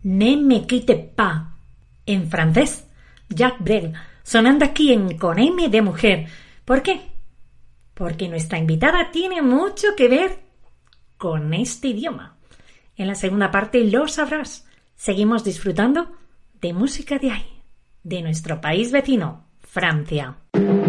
Ne me quitte pas. En francés, Jacques Brel, sonando aquí en Con M de Mujer. ¿Por qué? Porque nuestra invitada tiene mucho que ver con este idioma. En la segunda parte lo sabrás. Seguimos disfrutando de música de ahí, de nuestro país vecino, Francia.